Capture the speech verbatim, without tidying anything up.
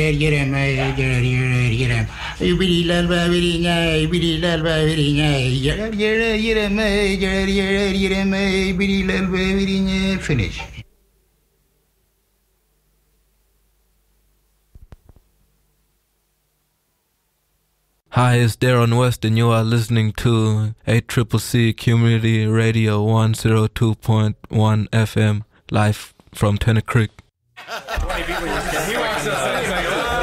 Finish. Hi, it's Darren West, and you are listening to A C C C Community Radio one oh two point one F M, live from Tennant Creek. He walks us